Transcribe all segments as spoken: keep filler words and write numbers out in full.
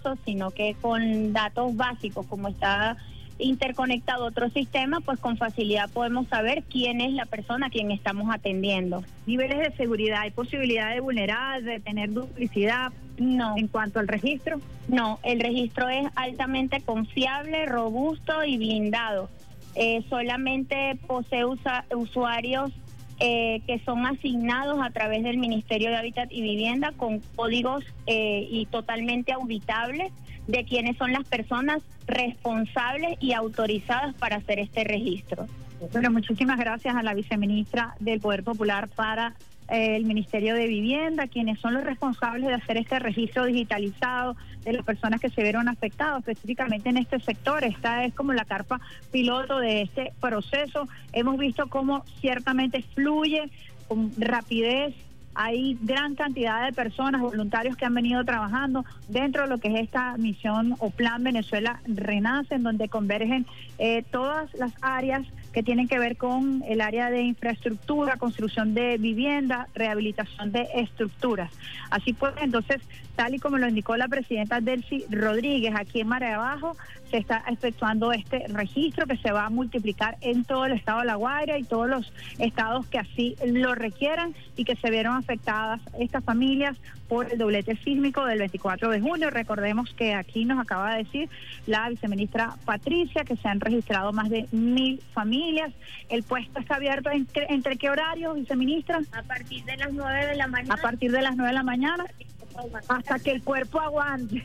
sino que con datos básicos, como está interconectado a otro sistema, pues con facilidad podemos saber quién es la persona a quien estamos atendiendo. Niveles de seguridad, ¿hay posibilidad de vulnerar, de tener duplicidad? No. En cuanto al registro. No, el registro es altamente confiable, robusto y blindado. Eh, solamente posee usa, usuarios eh, que son asignados a través del Ministerio de Hábitat y Vivienda con códigos eh, y totalmente auditables de quiénes son las personas responsables y autorizadas para hacer este registro. Bueno, muchísimas gracias a la viceministra del Poder Popular para eh, el Ministerio de Vivienda, quienes son los responsables de hacer este registro digitalizado de las personas que se vieron afectadas, específicamente en este sector. Esta es como la carpa piloto de este proceso. Hemos visto cómo ciertamente fluye con rapidez. Hay gran cantidad de personas, voluntarios que han venido trabajando dentro de lo que es esta misión o Plan Venezuela Renace, en donde convergen eh, todas las áreas que tienen que ver con el área de infraestructura, construcción de vivienda, rehabilitación de estructuras. Así pues, entonces, tal y como lo indicó la presidenta Delcy Rodríguez, aquí en Mar de Abajo se está efectuando este registro que se va a multiplicar en todo el estado de La Guaira y todos los estados que así lo requieran y que se vieron afectadas estas familias por el doblete sísmico del veinticuatro de junio. Recordemos que aquí nos acaba de decir la viceministra Patricia que se han registrado más de mil familias. El puesto está abierto entre, ¿entre qué horarios, viceministra? A partir de las nueve de la mañana. A partir de las nueve de la mañana. Hasta que el cuerpo aguante.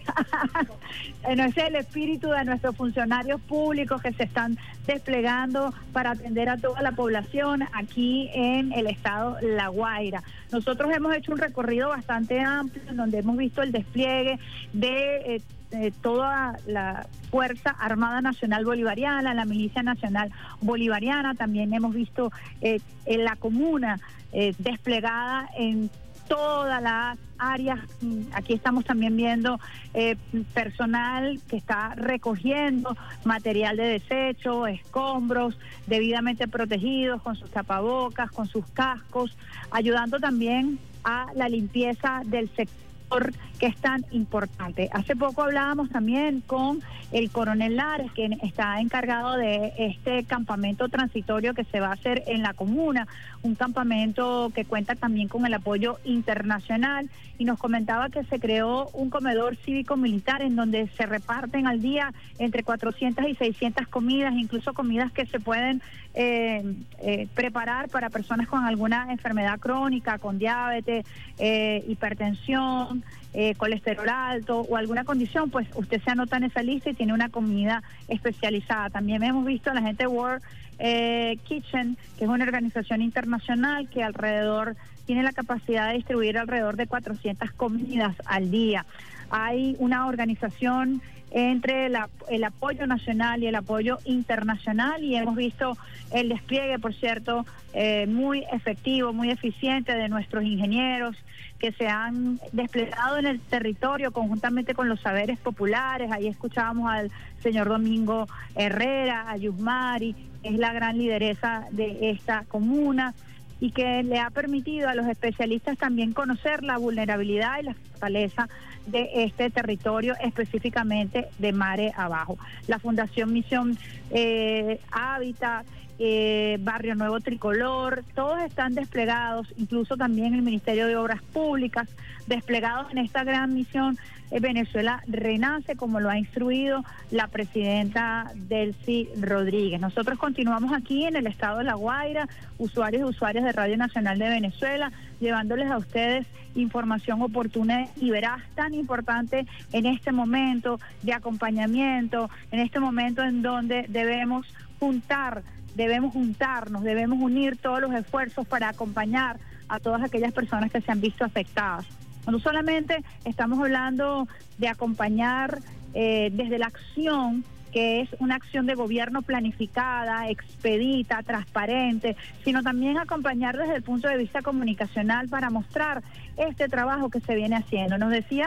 Ese es el espíritu de nuestros funcionarios públicos que se están desplegando para atender a toda la población aquí en el estado La Guaira. Nosotros hemos hecho un recorrido bastante amplio en donde hemos visto el despliegue de eh, de toda la Fuerza Armada Nacional Bolivariana, la Milicia Nacional Bolivariana. También hemos visto eh, en la comuna eh, desplegada en todas las áreas. Aquí estamos también viendo eh, personal que está recogiendo material de desecho, escombros, debidamente protegidos con sus tapabocas, con sus cascos, ayudando también a la limpieza del sector que es tan importante. Hace poco hablábamos también con el coronel Lares, quien está encargado de este campamento transitorio que se va a hacer en la comuna, un campamento que cuenta también con el apoyo internacional, y nos comentaba que se creó un comedor cívico-militar en donde se reparten al día entre cuatrocientas y seiscientas comidas, incluso comidas que se pueden eh, eh, preparar para personas con alguna enfermedad crónica, con diabetes, eh, hipertensión, Eh, colesterol alto o alguna condición, pues usted se anota en esa lista y tiene una comida especializada. También hemos visto a la gente de World eh, Kitchen, que es una organización internacional que alrededor tiene la capacidad de distribuir alrededor de cuatrocientas comidas al día. Hay una organización entre la, el apoyo nacional y el apoyo internacional, y hemos visto el despliegue, por cierto, eh, muy efectivo, muy eficiente de nuestros ingenieros que se han desplegado en el territorio conjuntamente con los saberes populares. Ahí escuchábamos al señor Domingo Herrera, a Yusmari, que es la gran lideresa de esta comuna, y que le ha permitido a los especialistas también conocer la vulnerabilidad y la fortaleza de este territorio, específicamente de Mare Abajo. La Fundación Misión eh, Hábitat, eh, Barrio Nuevo Tricolor, todos están desplegados, incluso también el Ministerio de Obras Públicas, desplegados en esta gran misión eh, Venezuela Renace, como lo ha instruido la presidenta Delcy Rodríguez. Nosotros continuamos aquí en el estado de La Guaira, usuarios y usuarias de Radio Nacional de Venezuela, llevándoles a ustedes información oportuna y veraz, tan importante en este momento de acompañamiento, en este momento en donde debemos juntar, debemos juntarnos, debemos unir todos los esfuerzos para acompañar a todas aquellas personas que se han visto afectadas. No solamente estamos hablando de acompañar eh, desde la acción, que es una acción de gobierno planificada, expedita, transparente, sino también acompañar desde el punto de vista comunicacional para mostrar este trabajo que se viene haciendo. Nos decía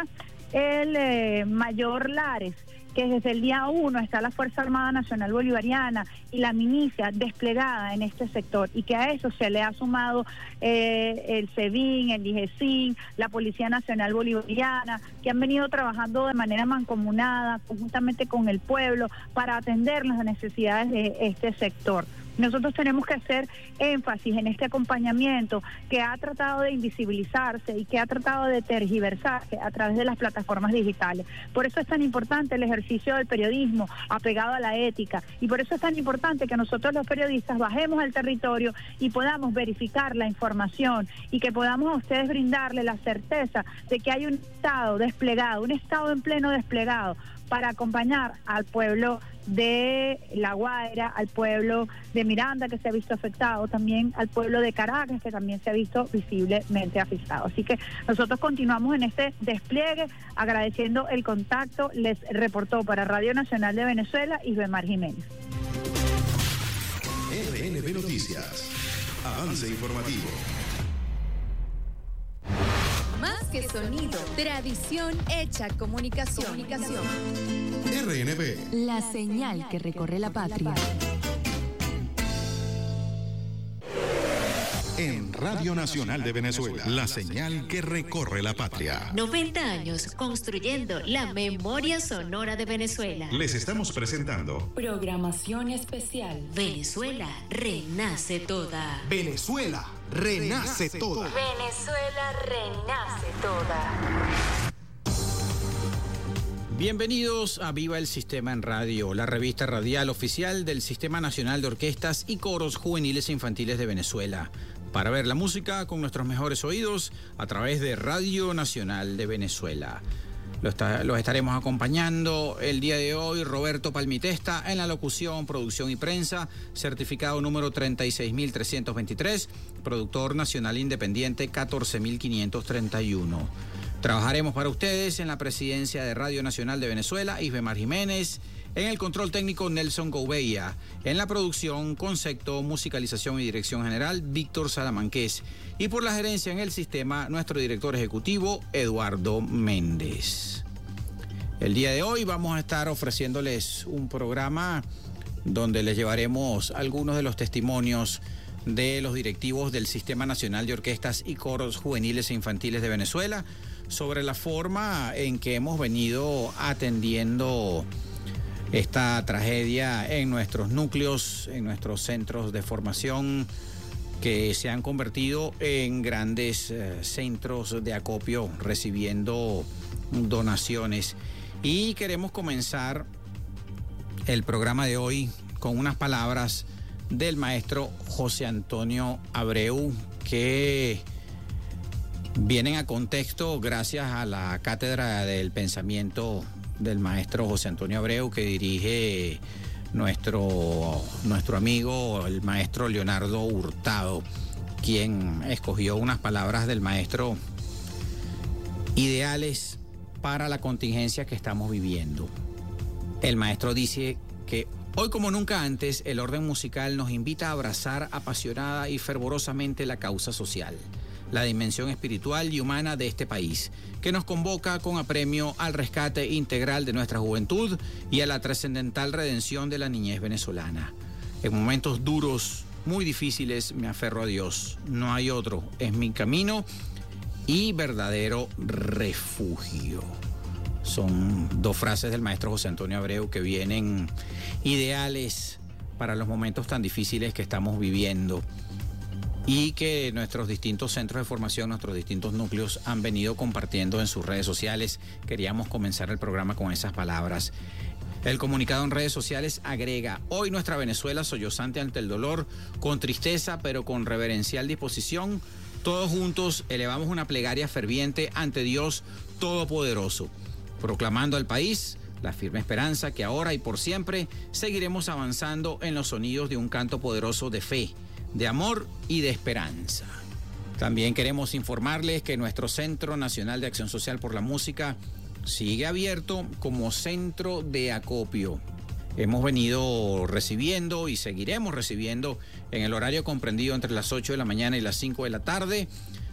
el eh, mayor Lares, que desde el día uno está la Fuerza Armada Nacional Bolivariana y la milicia desplegada en este sector, y que a eso se le ha sumado eh, el SEBIN, el DIGESIN, la Policía Nacional Bolivariana, que han venido trabajando de manera mancomunada, conjuntamente con el pueblo, para atender las necesidades de este sector. Nosotros tenemos que hacer énfasis en este acompañamiento que ha tratado de invisibilizarse y que ha tratado de tergiversarse a través de las plataformas digitales. Por eso es tan importante el ejercicio del periodismo apegado a la ética, y por eso es tan importante que nosotros los periodistas bajemos al territorio y podamos verificar la información, y que podamos a ustedes brindarle la certeza de que hay un Estado desplegado, un Estado en pleno desplegado, para acompañar al pueblo de La Guaira, al pueblo de Miranda, que se ha visto afectado, también al pueblo de Caracas, que también se ha visto visiblemente afectado. Así que nosotros continuamos en este despliegue, agradeciendo el contacto. Les reportó para Radio Nacional de Venezuela Isbemar Jiménez. R N B Noticias, avance informativo. Más que sonido, tradición hecha comunicación. comunicación. R N B, la señal que recorre la patria. En Radio Nacional de Venezuela, la señal que recorre la patria. noventa años construyendo la memoria sonora de Venezuela. Les estamos presentando Programación especial. Venezuela renace toda. Venezuela renace toda. Venezuela renace toda. Bienvenidos a Viva el Sistema en Radio, la revista radial oficial del Sistema Nacional de Orquestas y Coros Juveniles e Infantiles de Venezuela. Para ver la música con nuestros mejores oídos a través de Radio Nacional de Venezuela. Los, está, los estaremos acompañando el día de hoy Roberto Palmitesta en la locución, producción y prensa, certificado número treinta y seis mil trescientos veintitrés, productor nacional independiente catorce mil quinientos treinta y uno. Trabajaremos para ustedes en la presidencia de Radio Nacional de Venezuela, Isbemar Jiménez, en el control técnico Nelson Gouveia, en la producción, concepto, musicalización y dirección general Víctor Salamanqués, y por la gerencia en el sistema nuestro director ejecutivo Eduardo Méndez. El día de hoy vamos a estar ofreciéndoles un programa donde les llevaremos algunos de los testimonios de los directivos del Sistema Nacional de Orquestas y Coros Juveniles e Infantiles de Venezuela sobre la forma en que hemos venido atendiendo esta tragedia en nuestros núcleos, en nuestros centros de formación que se han convertido en grandes eh, centros de acopio recibiendo donaciones. Y queremos comenzar el programa de hoy con unas palabras del maestro José Antonio Abreu, que vienen a contexto gracias a la Cátedra del Pensamiento del maestro José Antonio Abreu, que dirige nuestro, nuestro amigo, el maestro Leonardo Hurtado, quien escogió unas palabras del maestro ideales para la contingencia que estamos viviendo. El maestro dice que hoy como nunca antes el orden musical nos invita a abrazar apasionada y fervorosamente la causa social, la dimensión espiritual y humana de este país, que nos convoca con apremio al rescate integral de nuestra juventud y a la trascendental redención de la niñez venezolana. En momentos duros, muy difíciles, me aferro a Dios. No hay otro, es mi camino y verdadero refugio. Son dos frases del maestro José Antonio Abreu que vienen ideales para los momentos tan difíciles que estamos viviendo y que nuestros distintos centros de formación, nuestros distintos núcleos han venido compartiendo en sus redes sociales. Queríamos comenzar el programa con esas palabras. El comunicado en redes sociales agrega: hoy nuestra Venezuela sollozante ante el dolor, con tristeza pero con reverencial disposición, todos juntos elevamos una plegaria ferviente ante Dios Todopoderoso, proclamando al país la firme esperanza que ahora y por siempre seguiremos avanzando en los sonidos de un canto poderoso de fe, de amor y de esperanza. También queremos informarles que nuestro Centro Nacional de Acción Social por la Música sigue abierto como centro de acopio. Hemos venido recibiendo y seguiremos recibiendo en el horario comprendido entre las ocho de la mañana y las cinco de la tarde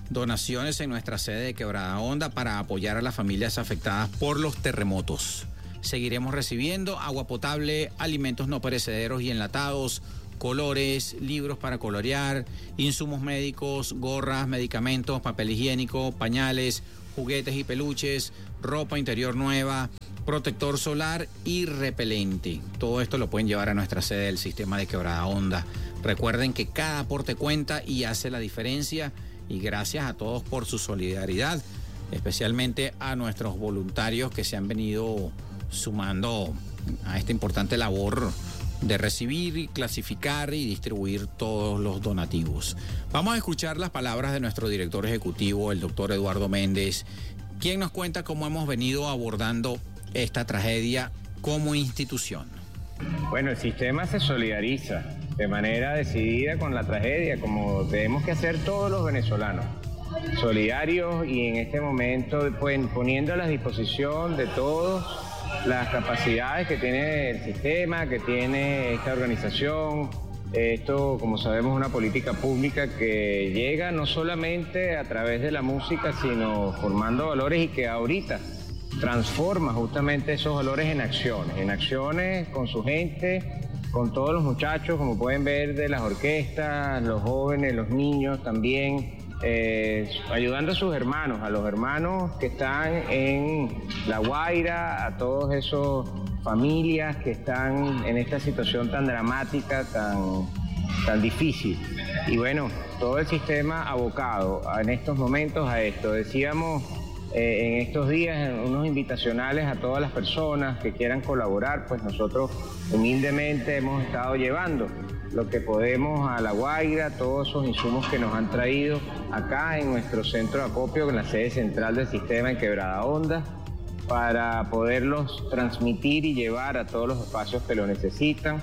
donaciones en nuestra sede de Quebrada Honda para apoyar a las familias afectadas por los terremotos. Seguiremos recibiendo agua potable, alimentos no perecederos y enlatados, colores, libros para colorear, insumos médicos, gorras, medicamentos, papel higiénico, pañales, juguetes y peluches, ropa interior nueva, protector solar y repelente. Todo esto lo pueden llevar a nuestra sede del sistema de Quebrada Honda. Recuerden que cada aporte cuenta y hace la diferencia, y gracias a todos por su solidaridad, especialmente a nuestros voluntarios que se han venido sumando a esta importante labor de recibir, clasificar y distribuir todos los donativos. Vamos a escuchar las palabras de nuestro director ejecutivo, el doctor Eduardo Méndez, quien nos cuenta cómo hemos venido abordando esta tragedia como institución. Bueno, el sistema se solidariza de manera decidida con la tragedia, como tenemos que hacer todos los venezolanos, solidarios, y en este momento pues, poniendo a la disposición de todos las capacidades que tiene el sistema, que tiene esta organización. Esto, como sabemos, es una política pública que llega no solamente a través de la música, sino formando valores, y que ahorita transforma justamente esos valores en acciones, en acciones con su gente, con todos los muchachos, como pueden ver, de las orquestas, los jóvenes, los niños también, eh, ayudando a sus hermanos, a los hermanos que están en La Guaira, a todos esos familias que están en esta situación tan dramática, tan, tan difícil. Y bueno, todo el sistema abocado en estos momentos a esto. Decíamos eh, en estos días unos invitacionales a todas las personas que quieran colaborar, pues nosotros humildemente hemos estado llevando lo que podemos a La Guaira, todos esos insumos que nos han traído acá en nuestro centro de acopio, en la sede central del sistema en Quebrada Honda, para poderlos transmitir y llevar a todos los espacios que lo necesitan,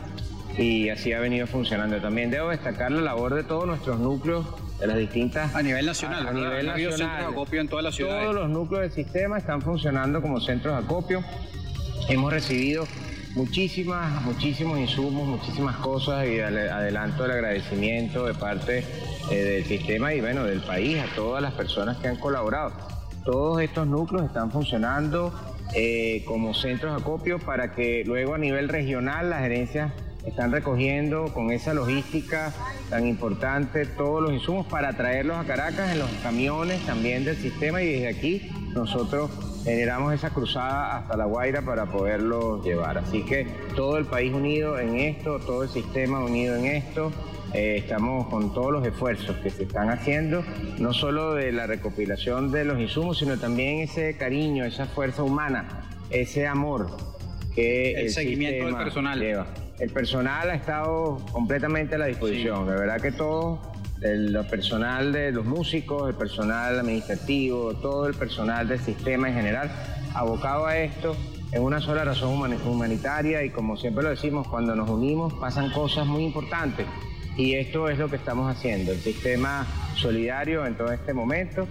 y así ha venido funcionando. También debo destacar la labor de todos nuestros núcleos de las distintas... A nivel nacional, a, a nivel nacional, centros de acopio en todas las ciudades. Todos los núcleos del sistema están funcionando como centros de acopio. Hemos recibido muchísimas, muchísimos insumos, muchísimas cosas, y adelanto el agradecimiento de parte eh, del sistema y bueno, del país a todas las personas que han colaborado. Todos estos núcleos están funcionando eh, como centros de acopio para que luego a nivel regional las gerencias están recogiendo con esa logística tan importante todos los insumos para traerlos a Caracas en los camiones también del sistema, y desde aquí nosotros generamos esa cruzada hasta La Guaira para poderlos llevar. Así que todo el país unido en esto, todo el sistema unido en esto. Eh, estamos con todos los esfuerzos que se están haciendo, no solo de la recopilación de los insumos, sino también ese cariño, esa fuerza humana, ese amor que el, el seguimiento del personal lleva. El personal ha estado completamente a la disposición, sí. De verdad que todo, el, el personal de los músicos, el personal administrativo, todo el personal del sistema en general, abocado a esto en una sola razón humanitaria, y como siempre lo decimos, cuando nos unimos pasan cosas muy importantes. Y esto es lo que estamos haciendo, el sistema solidario en todo este momento,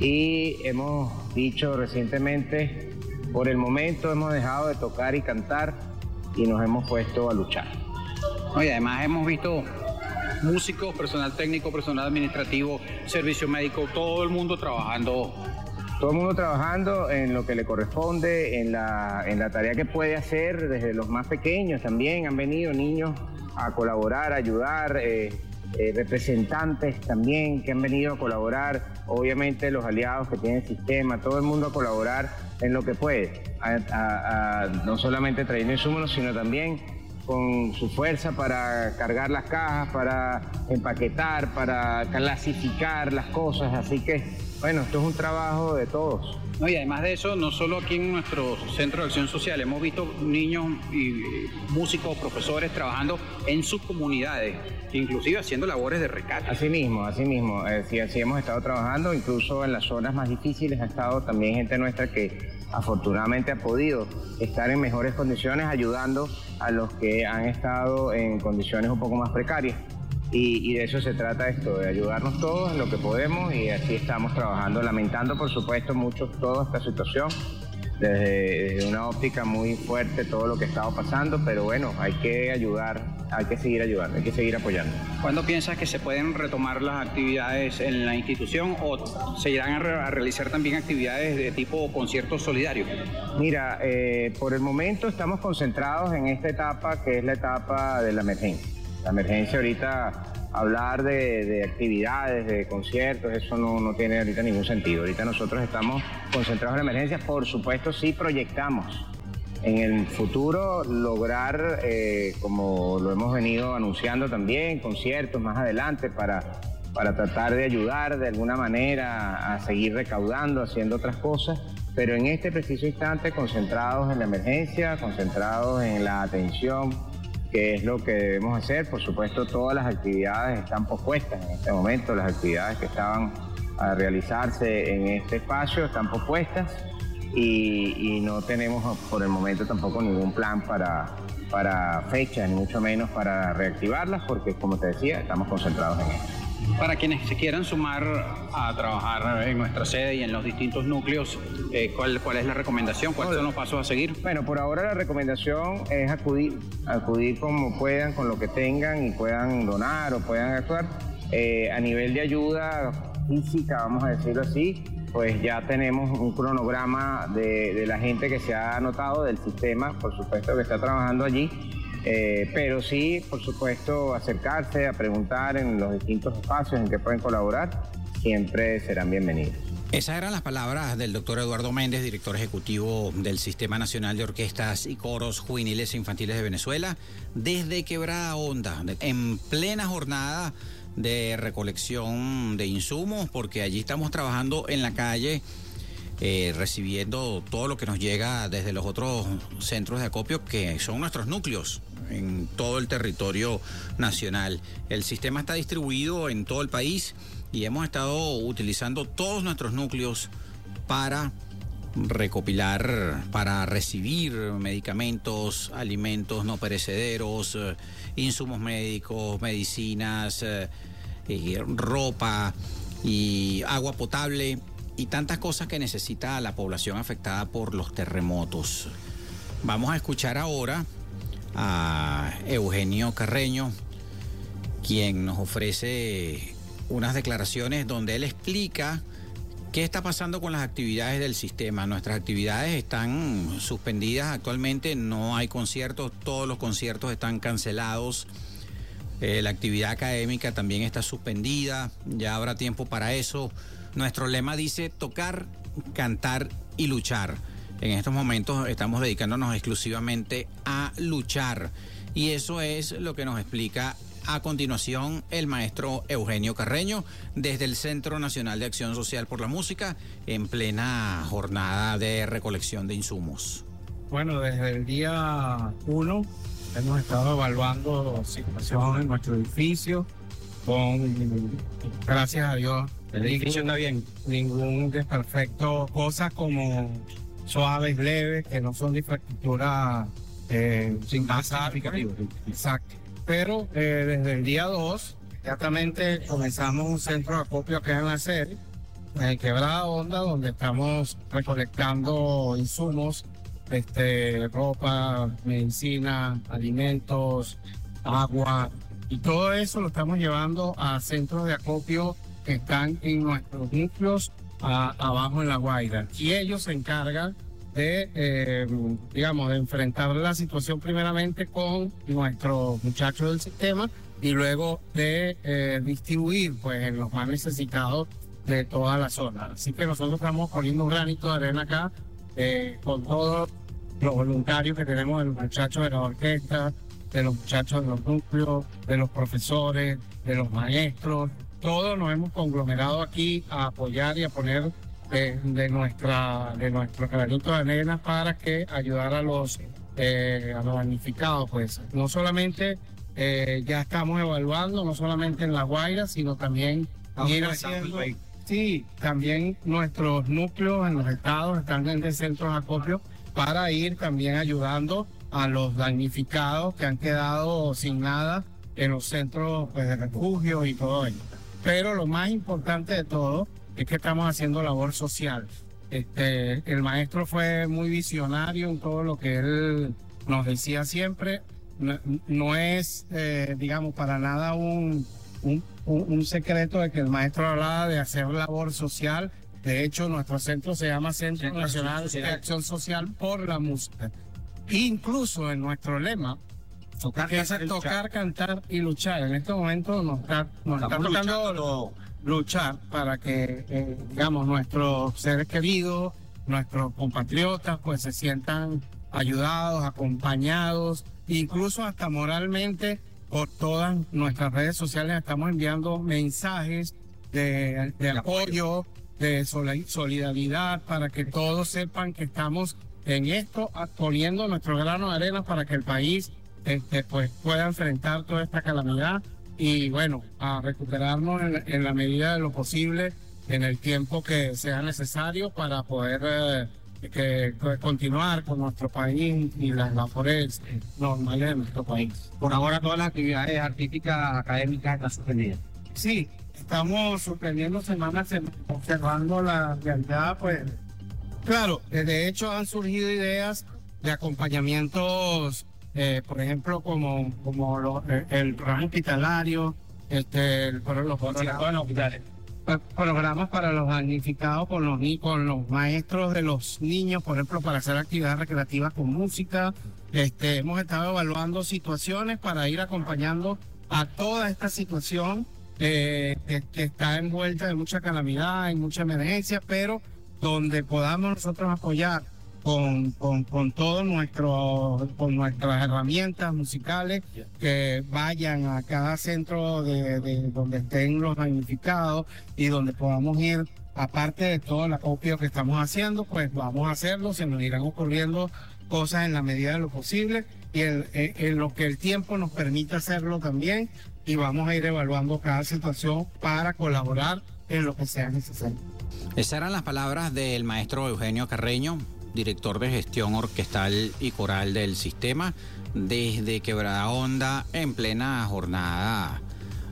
y hemos dicho recientemente, por el momento hemos dejado de tocar y cantar y nos hemos puesto a luchar. Oye, además hemos visto músicos, personal técnico, personal administrativo, servicio médico, todo el mundo trabajando. Todo el mundo trabajando en lo que le corresponde, en la, en la tarea que puede hacer, desde los más pequeños también han venido niños a colaborar, a ayudar, eh, eh, representantes también que han venido a colaborar, obviamente los aliados que tiene el sistema, todo el mundo a colaborar en lo que puede, a, a, a, no solamente trayendo insumos, sino también con su fuerza para cargar las cajas, para empaquetar, para clasificar las cosas, así que bueno, esto es un trabajo de todos. No, y además de eso, no solo aquí en nuestro Centro de Acción Social, hemos visto niños y músicos, profesores trabajando en sus comunidades, inclusive haciendo labores de rescate. Así mismo, así mismo, eh, sí, así hemos estado trabajando, incluso en las zonas más difíciles ha estado también gente nuestra que afortunadamente ha podido estar en mejores condiciones, ayudando a los que han estado en condiciones un poco más precarias. Y, y de eso se trata esto, de ayudarnos todos en lo que podemos, y así estamos trabajando, lamentando por supuesto mucho toda esta situación, desde, desde una óptica muy fuerte todo lo que ha estado pasando, pero bueno, hay que ayudar, hay que seguir ayudando, hay que seguir apoyando. ¿Cuándo piensas que se pueden retomar las actividades en la institución o se irán a, re a realizar también actividades de tipo conciertos solidarios? Mira, eh, por el momento estamos concentrados en esta etapa que es la etapa de la emergencia. La emergencia ahorita, hablar de, de actividades, de conciertos, eso no, no tiene ahorita ningún sentido. Ahorita nosotros estamos concentrados en la emergencia. Por supuesto, sí proyectamos en el futuro lograr, eh, como lo hemos venido anunciando también, conciertos más adelante para, para tratar de ayudar de alguna manera a seguir recaudando, haciendo otras cosas. Pero en este preciso instante, concentrados en la emergencia, concentrados en la atención, que es lo que debemos hacer. Por supuesto, todas las actividades están pospuestas en este momento, las actividades que estaban a realizarse en este espacio están pospuestas y, y no tenemos por el momento tampoco ningún plan para, para fechas, ni mucho menos para reactivarlas, porque como te decía, estamos concentrados en esto. Para quienes se quieran sumar a trabajar en nuestra sede y en los distintos núcleos, eh, ¿cuál, ¿cuál es la recomendación? ¿Cuáles son los pasos a seguir? Bueno, por ahora la recomendación es acudir, acudir como puedan, con lo que tengan y puedan donar o puedan actuar. Eh, a nivel de ayuda física, vamos a decirlo así, pues ya tenemos un cronograma de, de la gente que se ha anotado del sistema, por supuesto que está trabajando allí. Eh, pero sí, por supuesto, acercarse a preguntar en los distintos espacios en que pueden colaborar, siempre serán bienvenidos. Esas eran las palabras del doctor Eduardo Méndez, director ejecutivo del Sistema Nacional de Orquestas y Coros Juveniles e Infantiles de Venezuela, desde Quebrada Honda, en plena jornada de recolección de insumos, porque allí estamos trabajando en la calle, Eh, recibiendo todo lo que nos llega desde los otros centros de acopio que son nuestros núcleos en todo el territorio nacional. El sistema está distribuido en todo el país y hemos estado utilizando todos nuestros núcleos para recopilar, para recibir medicamentos, alimentos no perecederos, eh, insumos médicos, medicinas, eh, eh, ropa y agua potable y tantas cosas que necesita la población afectada por los terremotos. Vamos a escuchar ahora a Eugenio Carreño, quien nos ofrece unas declaraciones donde él explica qué está pasando con las actividades del sistema. Nuestras actividades están suspendidas actualmente, no hay conciertos, todos los conciertos están cancelados. Eh, la actividad académica también está suspendida, ya habrá tiempo para eso. Nuestro lema dice tocar, cantar y luchar. En estos momentos estamos dedicándonos exclusivamente a luchar. Y eso es lo que nos explica a continuación el maestro Eugenio Carreño desde el Centro Nacional de Acción Social por la Música en plena jornada de recolección de insumos. Bueno, desde el día uno hemos estado evaluando situación en nuestro edificio con, gracias a Dios, el edificio está bien. Ningún desperfecto, cosas como suaves, leves, que no son de infraestructura eh, sin pasar. Exacto. Pero eh, desde el día dos, exactamente comenzamos un centro de acopio que es en la serie, en Quebrada Honda, donde estamos recolectando insumos, este, ropa, medicina, alimentos, agua, y todo eso lo estamos llevando a centros de acopio que están en nuestros núcleos a, abajo en La Guaira. Y ellos se encargan de, eh, digamos, de enfrentar la situación primeramente con nuestros muchachos del sistema y luego de eh, distribuir pues en los más necesitados de toda la zona. Así que nosotros estamos poniendo un granito de arena acá eh, con todos los voluntarios que tenemos, de los muchachos de la orquesta, de los muchachos de los núcleos, de los profesores, de los maestros. Todos nos hemos conglomerado aquí a apoyar y a poner de, de nuestra de nuestro granito de arena para que ayudar a los eh, a los damnificados. Pues no solamente eh, ya estamos evaluando, no solamente en La Guaira, sino también ir haciendo, sí, también nuestros núcleos en los estados están en el centro de acopio para ir también ayudando a los damnificados que han quedado sin nada en los centros pues, de refugio y todo ello. Pero lo más importante de todo es que estamos haciendo labor social. Este, el maestro fue muy visionario en todo lo que él nos decía siempre. No, no es, eh, digamos, para nada un, un, un secreto de que el maestro hablaba de hacer labor social. De hecho, nuestro centro se llama Centro, Centro Nacional de Acción Social por la Música. Incluso en nuestro lema, tocar, que es tocar, cantar y luchar. En este momento nos está, nos está tocando luchar para que, eh, digamos, nuestros seres queridos, nuestros compatriotas, pues se sientan ayudados, acompañados, incluso hasta moralmente. Por todas nuestras redes sociales estamos enviando mensajes de, de apoyo, de solidaridad, para que todos sepan que estamos en esto, poniendo nuestro grano de arena para que el país este, pues, pueda enfrentar toda esta calamidad y, bueno, a recuperarnos en, en la medida de lo posible, en el tiempo que sea necesario para poder eh, que, que continuar con nuestro país y las labores normales de nuestro país. Por ahora todas las actividades artísticas, académicas están suspendidas. Sí, estamos suspendiendo semanas, observando la realidad, pues. Claro, de hecho han surgido ideas de acompañamientos, eh, por ejemplo, como, como lo, el programa hospitalario, este, el, los programas, hospitales. programas para los damnificados con los, con los maestros de los niños, por ejemplo, para hacer actividades recreativas con música. Este, hemos estado evaluando situaciones para ir acompañando a toda esta situación eh, que, que está envuelta de mucha calamidad, en mucha emergencia, pero donde podamos nosotros apoyar con, con, con todo nuestro, con nuestras herramientas musicales que vayan a cada centro de, de donde estén los damnificados y donde podamos ir, aparte de todo el acopio que estamos haciendo, pues vamos a hacerlo, se nos irán ocurriendo cosas en la medida de lo posible y en, en, en lo que el tiempo nos permita hacerlo también, y vamos a ir evaluando cada situación para colaborar en lo que sea necesario. Esas eran las palabras del maestro Eugenio Carreño, director de gestión orquestal y coral del sistema, desde Quebrada Honda, en plena jornada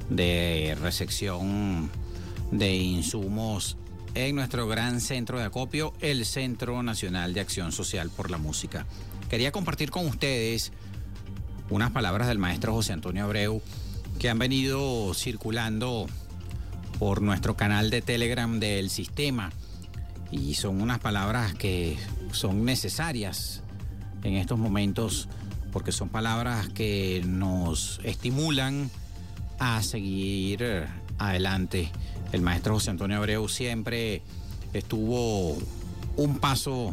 de recepción de insumos en nuestro gran centro de acopio, el Centro Nacional de Acción Social por la Música. Quería compartir con ustedes unas palabras del maestro José Antonio Abreu que han venido circulando por nuestro canal de Telegram del sistema, y son unas palabras que son necesarias en estos momentos porque son palabras que nos estimulan a seguir adelante. El maestro José Antonio Abreu siempre estuvo un paso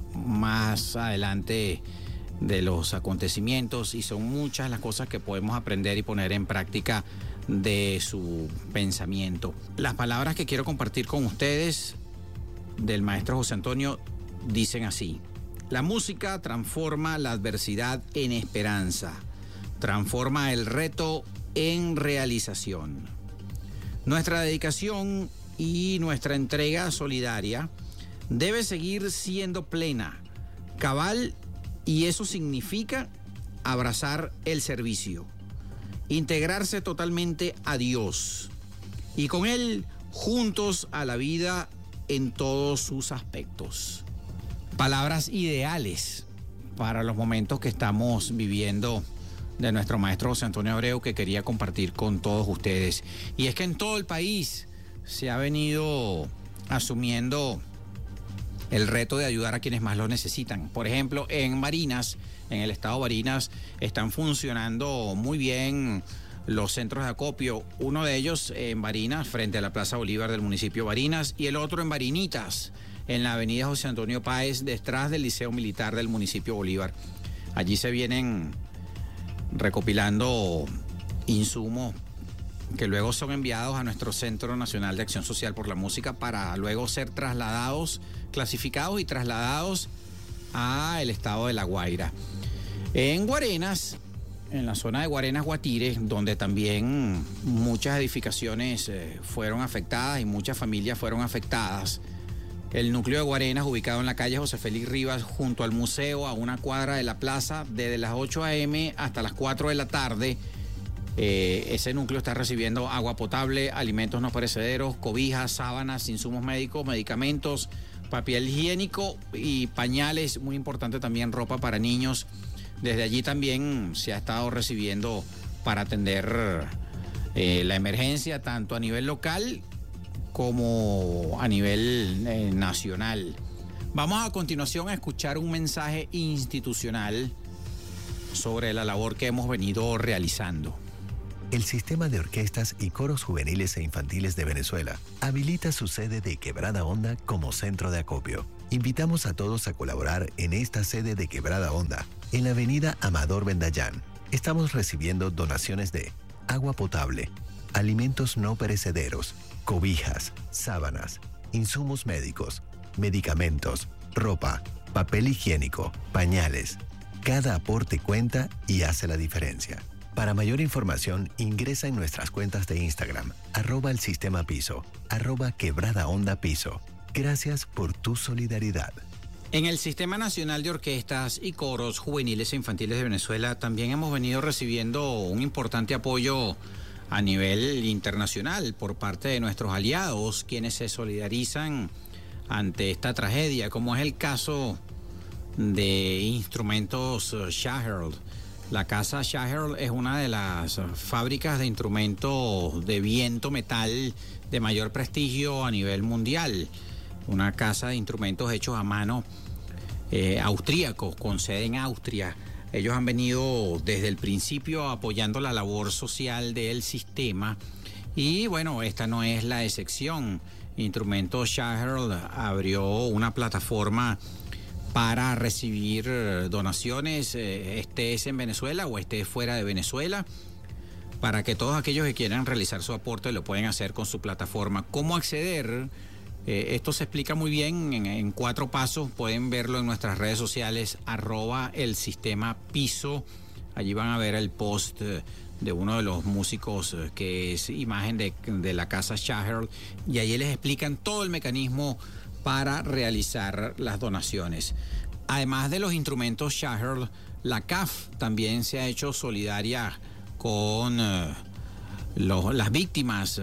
más adelante de los acontecimientos, y son muchas las cosas que podemos aprender y poner en práctica de su pensamiento. Las palabras que quiero compartir con ustedes del maestro José Antonio dicen así: la música transforma la adversidad en esperanza, transforma el reto en realización. Nuestra dedicación y nuestra entrega solidaria debe seguir siendo plena, cabal, y eso significa abrazar el servicio, integrarse totalmente a Dios y con Él juntos a la vida en todos sus aspectos. Palabras ideales para los momentos que estamos viviendo de nuestro maestro José Antonio Abreu, que quería compartir con todos ustedes. Y es que en todo el país se ha venido asumiendo el reto de ayudar a quienes más lo necesitan. Por ejemplo, en Barinas, en el estado de Barinas, están funcionando muy bien los centros de acopio. Uno de ellos en Barinas, frente a la Plaza Bolívar del municipio de Barinas, y el otro en Barinitas, en la avenida José Antonio Páez, detrás del Liceo Militar del municipio Bolívar. Allí se vienen recopilando insumos que luego son enviados a nuestro Centro Nacional de Acción Social por la Música para luego ser trasladados, clasificados y trasladados al estado de La Guaira. En Guarenas, en la zona de Guarenas Guatire, donde también muchas edificaciones eh, fueron afectadas y muchas familias fueron afectadas, el núcleo de Guarenas, ubicado en la calle José Félix Rivas, junto al museo, a una cuadra de la plaza, desde las ocho a eme hasta las cuatro de la tarde, Eh, ese núcleo está recibiendo agua potable, alimentos no perecederos, cobijas, sábanas, insumos médicos, medicamentos papel higiénico y pañales, muy importante también ropa para niños. Desde allí también se ha estado recibiendo para atender eh, la emergencia tanto a nivel local como a nivel eh, nacional. Vamos a continuación a escuchar un mensaje institucional sobre la labor que hemos venido realizando. El Sistema de Orquestas y Coros Juveniles e Infantiles de Venezuela habilita su sede de Quebrada Honda como centro de acopio. Invitamos a todos a colaborar en esta sede de Quebrada Honda, en la avenida Amador Bendayán. Estamos recibiendo donaciones de agua potable, alimentos no perecederos, cobijas, sábanas, insumos médicos, medicamentos, ropa, papel higiénico, pañales. Cada aporte cuenta y hace la diferencia. Para mayor información, ingresa en nuestras cuentas de Instagram, arroba el sistema piso, arroba quebrada onda piso. Gracias por tu solidaridad. En el Sistema Nacional de Orquestas y Coros Juveniles e Infantiles de Venezuela también hemos venido recibiendo un importante apoyo a nivel internacional por parte de nuestros aliados, quienes se solidarizan ante esta tragedia, como es el caso de Instrumentos Schaherl. La casa Schaherl es una de las fábricas de instrumentos de viento metal de mayor prestigio a nivel mundial. Una casa de instrumentos hechos a mano eh, austríacos, con sede en Austria. Ellos han venido desde el principio apoyando la labor social del sistema y bueno, esta no es la excepción. Instrumentos Schaherl abrió una plataforma para recibir donaciones, eh, estés en Venezuela o estés fuera de Venezuela, para que todos aquellos que quieran realizar su aporte lo pueden hacer con su plataforma. ¿Cómo acceder? Eh, esto se explica muy bien en, en cuatro pasos. Pueden verlo en nuestras redes sociales, arroba el sistema piso. Allí van a ver el post de uno de los músicos que es imagen de, de la casa Schaherl, y allí les explican todo el mecanismo para realizar las donaciones. Además de los instrumentos Schaherl, la C A F también se ha hecho solidaria con uh, los, las víctimas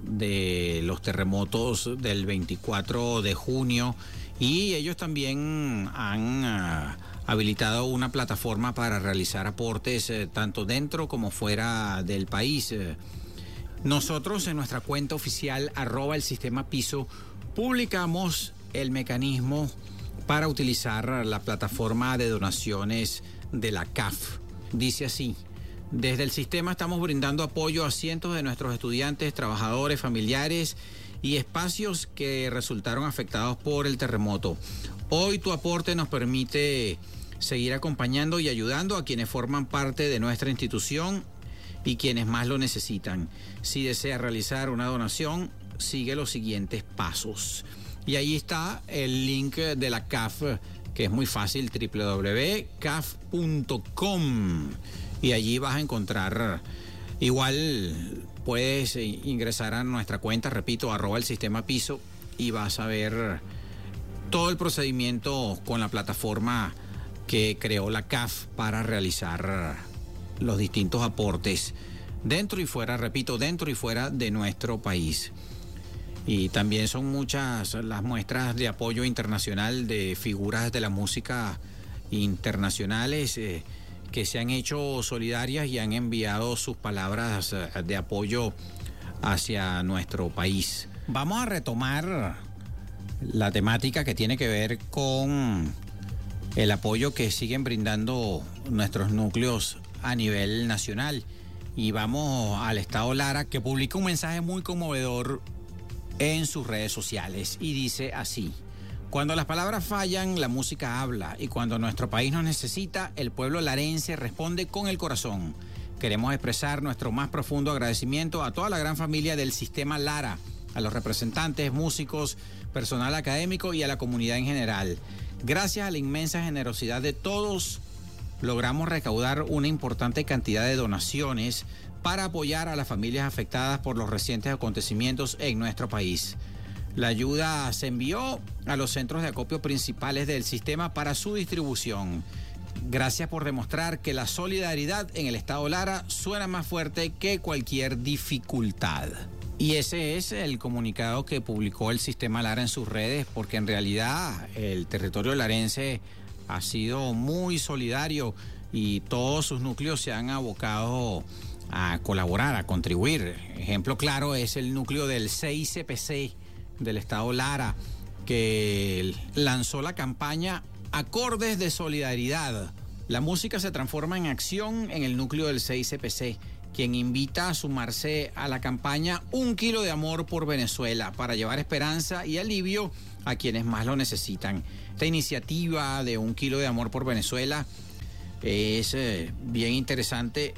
de los terremotos del veinticuatro de junio, y ellos también han uh, habilitado una plataforma para realizar aportes uh, tanto dentro como fuera del país. Uh, nosotros en nuestra cuenta oficial, arroba el sistema piso, publicamos el mecanismo para utilizar la plataforma de donaciones de la C A F. Dice así: desde el sistema estamos brindando apoyo a cientos de nuestros estudiantes, trabajadores, familiares y espacios que resultaron afectados por el terremoto. Hoy tu aporte nos permite seguir acompañando y ayudando a quienes forman parte de nuestra institución y quienes más lo necesitan. Si desea realizar una donación, sigue los siguientes pasos. Y ahí está el link de la C A F, que es muy fácil, doble u doble u doble u punto c a f punto com. Y allí vas a encontrar, igual puedes ingresar a nuestra cuenta, repito, arroba el sistema piso, y vas a ver todo el procedimiento con la plataforma que creó la C A F para realizar los distintos aportes dentro y fuera, repito, dentro y fuera de nuestro país. Y también son muchas las muestras de apoyo internacional de figuras de la música internacionales eh, que se han hecho solidarias y han enviado sus palabras de apoyo hacia nuestro país. Vamos a retomar la temática que tiene que ver con el apoyo que siguen brindando nuestros núcleos a nivel nacional. Y vamos al Estado Lara, que publica un mensaje muy conmovedor en sus redes sociales y dice así: cuando las palabras fallan, la música habla, y cuando nuestro país nos necesita, el pueblo larense responde con el corazón. Queremos expresar nuestro más profundo agradecimiento a toda la gran familia del Sistema Lara, a los representantes, músicos, personal académico y a la comunidad en general. Gracias a la inmensa generosidad de todos, logramos recaudar una importante cantidad de donaciones para apoyar a las familias afectadas por los recientes acontecimientos en nuestro país. La ayuda se envió a los centros de acopio principales del sistema para su distribución. Gracias por demostrar que la solidaridad en el Estado Lara suena más fuerte que cualquier dificultad. Y ese es el comunicado que publicó el Sistema Lara en sus redes, porque en realidad el territorio larense ha sido muy solidario y todos sus núcleos se han abocado a colaborar, a contribuir. Ejemplo claro es el núcleo del C I C P C del Estado Lara, que lanzó la campaña Acordes de Solidaridad. La música se transforma en acción en el núcleo del C I C P C, quien invita a sumarse a la campaña Un Kilo de Amor por Venezuela para llevar esperanza y alivio a quienes más lo necesitan. Esta iniciativa de Un Kilo de Amor por Venezuela es eh, bien interesante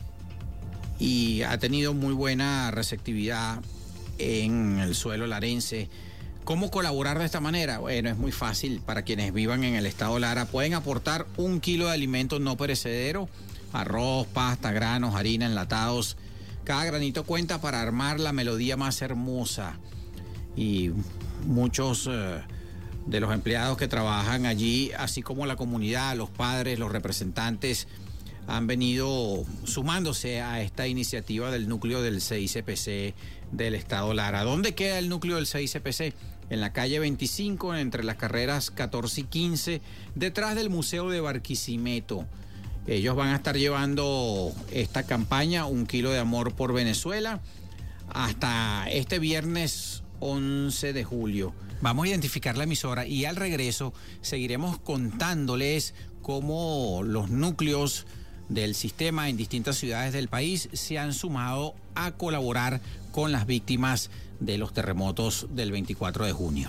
y ha tenido muy buena receptividad en el suelo larense. ¿Cómo colaborar de esta manera? Bueno, es muy fácil. Para quienes vivan en el estado Lara, pueden aportar un kilo de alimentos no perecedero, arroz, pasta, granos, harina, enlatados. Cada granito cuenta para armar la melodía más hermosa. Y muchos eh, de los empleados que trabajan allí, así como la comunidad, los padres, los representantes, han venido sumándose a esta iniciativa del núcleo del C I C P C del estado Lara. ¿Dónde queda el núcleo del C I C P C? En la calle veinticinco, entre las carreras catorce y quince, detrás del Museo de Barquisimeto. Ellos van a estar llevando esta campaña, Un Kilo de Amor por Venezuela, hasta este viernes once de julio. Vamos a identificar la emisora y al regreso seguiremos contándoles cómo los núcleos del sistema en distintas ciudades del país se han sumado a colaborar con las víctimas de los terremotos del veinticuatro de junio.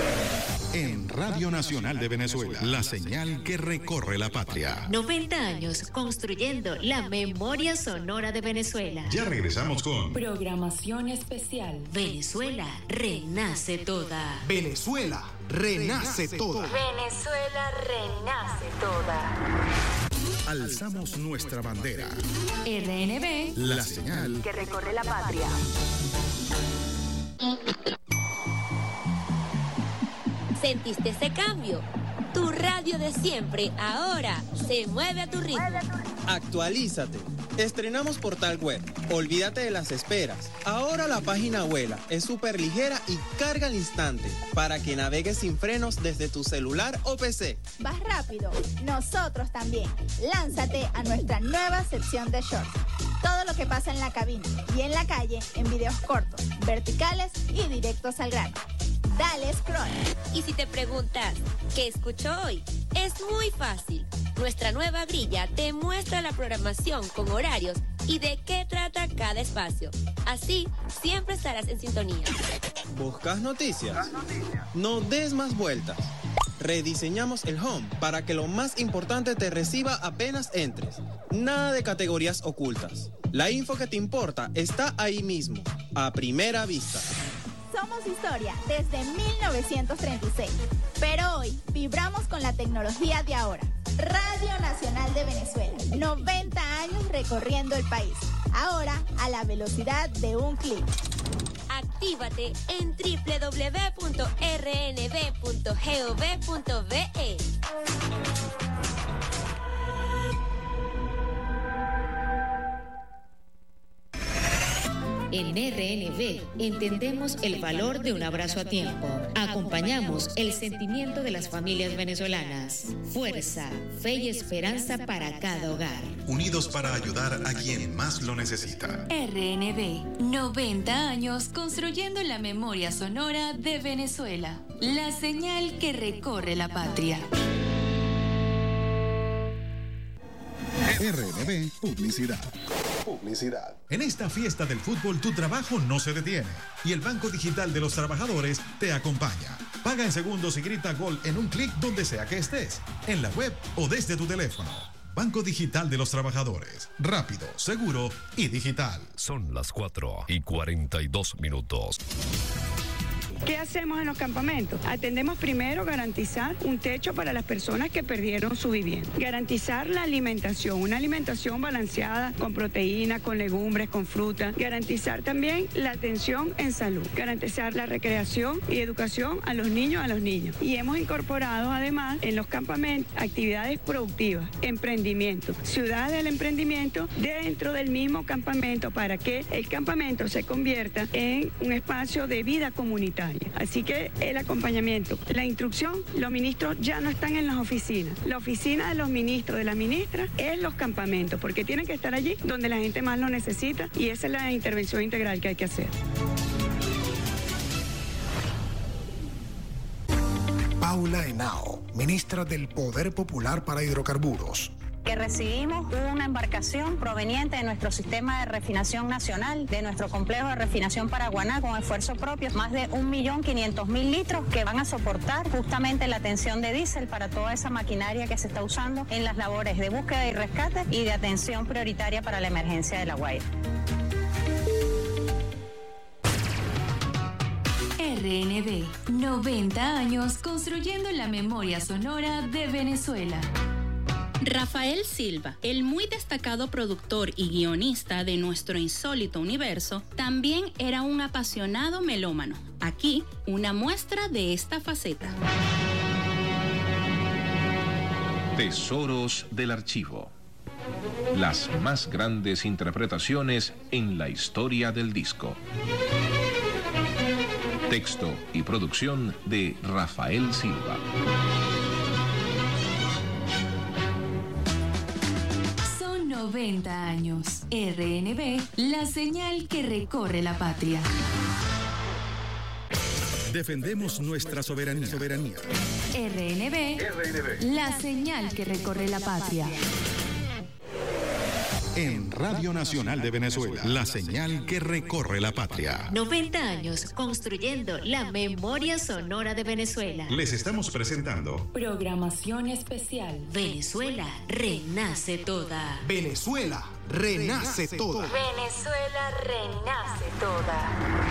En Radio Nacional de Venezuela, la señal que recorre la patria. noventa años construyendo la memoria sonora de Venezuela. Ya regresamos con programación especial. Venezuela renace toda. Venezuela renace toda. Venezuela renace toda. Alzamos nuestra bandera. R N B, la señal que recorre la patria. ¿Sentiste ese cambio? Tu radio de siempre ahora se mueve a tu ritmo. Actualízate. Estrenamos portal web. Olvídate de las esperas. Ahora la página vuela, es súper ligera y carga al instante para que navegues sin frenos desde tu celular o P C. ¿Vas rápido? Nosotros también. Lánzate a nuestra nueva sección de shorts. Todo lo que pasa en la cabina y en la calle en videos cortos, verticales y directos al grano. Dale scroll. Y si te preguntas, ¿qué escucho hoy? Es muy fácil. Nuestra nueva grilla te muestra la programación con horarios y de qué trata cada espacio. Así, siempre estarás en sintonía. ¿Buscas noticias? No des más vueltas. Rediseñamos el home para que lo más importante te reciba apenas entres. Nada de categorías ocultas. La info que te importa está ahí mismo, a primera vista. Somos historia desde mil novecientos treinta y seis, pero hoy vibramos con la tecnología de ahora. Radio Nacional de Venezuela, noventa años recorriendo el país, ahora a la velocidad de un clic. Actívate en doble u doble u doble u punto r n b punto gov punto b e. En R N B entendemos el valor de un abrazo a tiempo. Acompañamos el sentimiento de las familias venezolanas. Fuerza, fe y esperanza para cada hogar. Unidos para ayudar a quien más lo necesita. R N B, noventa años construyendo la memoria sonora de Venezuela. La señal que recorre la patria. R N B Publicidad. Publicidad. En esta fiesta del fútbol tu trabajo no se detiene y el Banco Digital de los Trabajadores te acompaña. Paga en segundos y grita gol en un clic donde sea que estés, en la web o desde tu teléfono. Banco Digital de los Trabajadores. Rápido, seguro y digital. Son las cuatro y cuarenta y dos minutos. ¿Qué hacemos en los campamentos? Atendemos primero garantizar un techo para las personas que perdieron su vivienda. Garantizar la alimentación, una alimentación balanceada con proteína, con legumbres, con fruta. Garantizar también la atención en salud. Garantizar la recreación y educación a los niños, a los niños. Y hemos incorporado además en los campamentos actividades productivas, emprendimiento, ciudad del emprendimiento dentro del mismo campamento para que el campamento se convierta en un espacio de vida comunitaria. Así que el acompañamiento, la instrucción, los ministros ya no están en las oficinas. La oficina de los ministros, de las ministras, es los campamentos, porque tienen que estar allí donde la gente más lo necesita y esa es la intervención integral que hay que hacer. Paula Henao, ministra del Poder Popular para Hidrocarburos. Que recibimos una embarcación proveniente de nuestro sistema de refinación nacional, de nuestro complejo de refinación Paraguaná, con esfuerzo propio, más de un millón quinientos mil litros que van a soportar justamente la atención de diésel para toda esa maquinaria que se está usando en las labores de búsqueda y rescate y de atención prioritaria para la emergencia de La Guaira. R N B, noventa años construyendo la memoria sonora de Venezuela. Rafael Silva, el muy destacado productor y guionista de nuestro insólito universo, también era un apasionado melómano. Aquí, una muestra de esta faceta. Tesoros del archivo. Las más grandes interpretaciones en la historia del disco. Texto y producción de Rafael Silva. Son noventa años. R N B, la señal que recorre la patria. Defendemos nuestra soberanía. soberanía. R N B, R N B, la señal que recorre la patria. En Radio Nacional de Venezuela, la señal que recorre la patria. noventa años construyendo la memoria sonora de Venezuela. Les estamos presentando programación especial. Venezuela renace toda. Venezuela renace toda. Venezuela renace toda.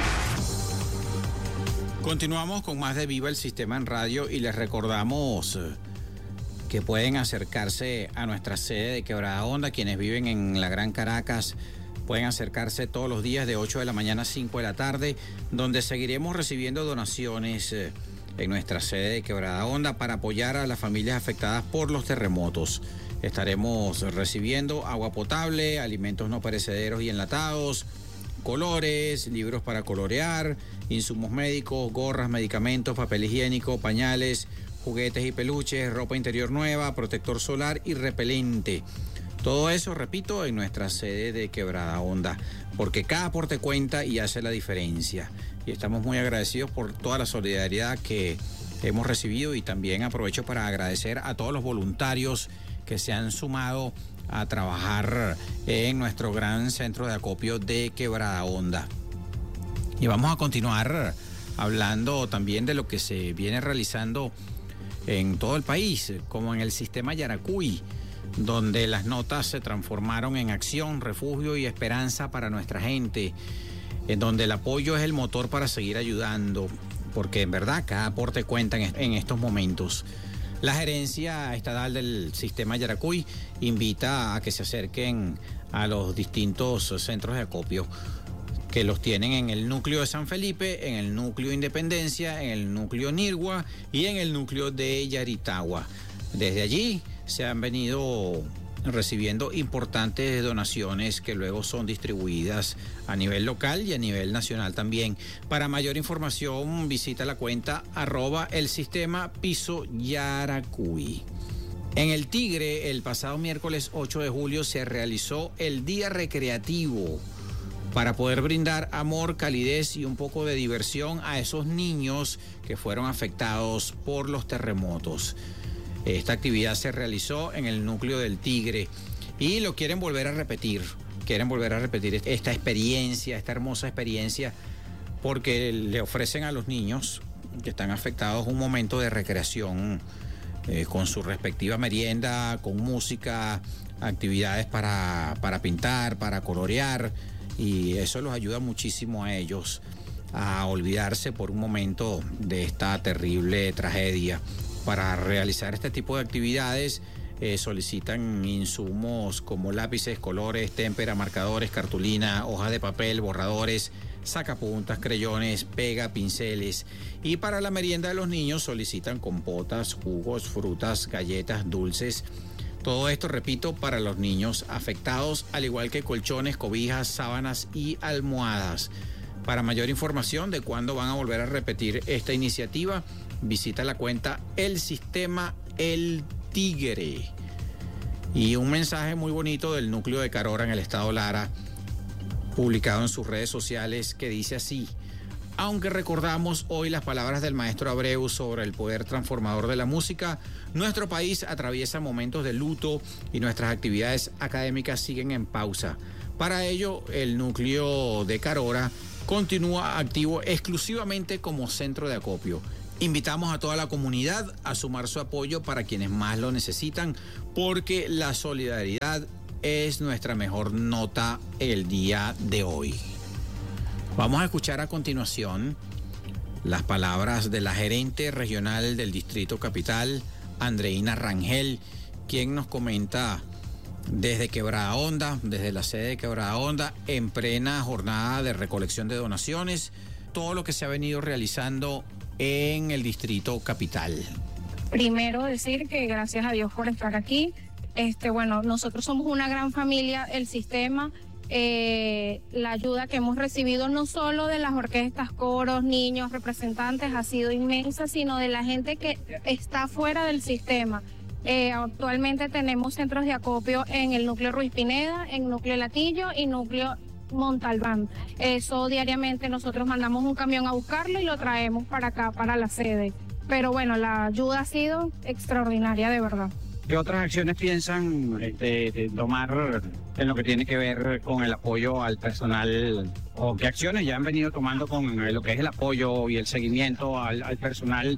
Continuamos con más de Viva el Sistema en Radio y les recordamos que pueden acercarse a nuestra sede de Quebrada Honda. Quienes viven en la Gran Caracas pueden acercarse todos los días de ocho de la mañana a cinco de la tarde, donde seguiremos recibiendo donaciones en nuestra sede de Quebrada Honda para apoyar a las familias afectadas por los terremotos. Estaremos recibiendo agua potable, alimentos no perecederos y enlatados, colores, libros para colorear, insumos médicos, gorras, medicamentos, papel higiénico, pañales, juguetes y peluches, ropa interior nueva, protector solar y repelente. Todo eso, repito, en nuestra sede de Quebrada Honda, porque cada aporte cuenta y hace la diferencia. Y estamos muy agradecidos por toda la solidaridad que hemos recibido y también aprovecho para agradecer a todos los voluntarios que se han sumado a trabajar en nuestro gran centro de acopio de Quebrada Honda. Y vamos a continuar hablando también de lo que se viene realizando en todo el país, como en el sistema Yaracuy, donde las notas se transformaron en acción, refugio y esperanza para nuestra gente, en donde el apoyo es el motor para seguir ayudando, porque en verdad cada aporte cuenta en estos momentos. La gerencia estatal del sistema Yaracuy invita a que se acerquen a los distintos centros de acopio que los tienen en el núcleo de San Felipe, en el núcleo Independencia, en el núcleo Nirgua y en el núcleo de Yaritagua. Desde allí se han venido recibiendo importantes donaciones que luego son distribuidas a nivel local y a nivel nacional también. Para mayor información visita la cuenta arroba el sistema piso Yaracuy. En el Tigre, el pasado miércoles ocho de julio se realizó el Día Recreativo para poder brindar amor, calidez y un poco de diversión a esos niños que fueron afectados por los terremotos. Esta actividad se realizó en el núcleo del Tigre y lo quieren volver a repetir. Quieren volver a repetir esta experiencia, esta hermosa experiencia, porque le ofrecen a los niños que están afectados un momento de recreación eh, con su respectiva merienda, con música, actividades para, para pintar, para colorear, y eso los ayuda muchísimo a ellos a olvidarse por un momento de esta terrible tragedia. Para realizar este tipo de actividades eh, solicitan insumos como lápices, colores, témpera, marcadores, cartulina, hojas de papel, borradores, sacapuntas, creyones, pega, pinceles. Y para la merienda de los niños solicitan compotas, jugos, frutas, galletas, dulces. Todo esto, repito, para los niños afectados, al igual que colchones, cobijas, sábanas y almohadas. Para mayor información de cuándo van a volver a repetir esta iniciativa, visita la cuenta El Sistema El Tigre. Y un mensaje muy bonito del núcleo de Carora en el estado Lara, publicado en sus redes sociales, que dice así: aunque recordamos hoy las palabras del maestro Abreu sobre el poder transformador de la música, nuestro país atraviesa momentos de luto y nuestras actividades académicas siguen en pausa. Para ello, el núcleo de Carora continúa activo exclusivamente como centro de acopio. Invitamos a toda la comunidad a sumar su apoyo para quienes más lo necesitan, porque la solidaridad es nuestra mejor nota el día de hoy. Vamos a escuchar a continuación las palabras de la gerente regional del Distrito Capital, Andreina Rangel, quien nos comenta desde Quebrada Honda, desde la sede de Quebrada Honda, en plena jornada de recolección de donaciones, todo lo que se ha venido realizando en el Distrito Capital. Primero decir que gracias a Dios por estar aquí. Este, bueno, nosotros somos una gran familia, el sistema, eh, la ayuda que hemos recibido no solo de las orquestas, coros, niños, representantes ha sido inmensa, sino de la gente que está fuera del sistema. Eh, actualmente tenemos centros de acopio en el núcleo Ruiz Pineda, en núcleo Latillo y núcleo Montalbán. Eso diariamente nosotros mandamos un camión a buscarlo y lo traemos para acá, para la sede. Pero bueno, la ayuda ha sido extraordinaria, de verdad. ¿Qué otras acciones piensan este, de tomar en lo que tiene que ver con el apoyo al personal? ¿O qué acciones ya han venido tomando con lo que es el apoyo y el seguimiento al, al personal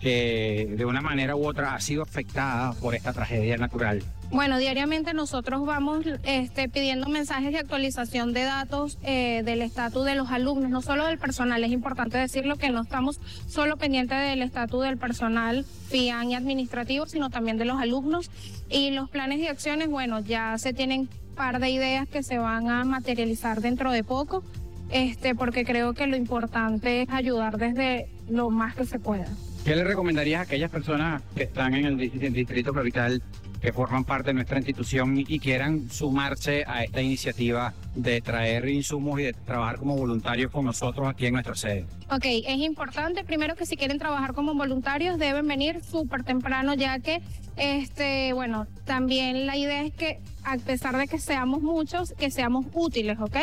que de una manera u otra ha sido afectada por esta tragedia natural? Bueno, diariamente nosotros vamos este, pidiendo mensajes de actualización de datos eh, del estatus de los alumnos, no solo del personal. Es importante decirlo que no estamos solo pendientes del estatus del personal FIAN y administrativo, sino también de los alumnos. Y los planes de acciones, bueno, ya se tienen un par de ideas que se van a materializar dentro de poco, este, porque creo que lo importante es ayudar desde lo más que se pueda. ¿Qué le recomendarías a aquellas personas que están en el Distrito Capital, que forman parte de nuestra institución y quieran sumarse a esta iniciativa de traer insumos y de trabajar como voluntarios con nosotros aquí en nuestra sede? Ok, es importante primero que si quieren trabajar como voluntarios deben venir súper temprano, ya que, este, bueno, también la idea es que a pesar de que seamos muchos, que seamos útiles, ¿ok?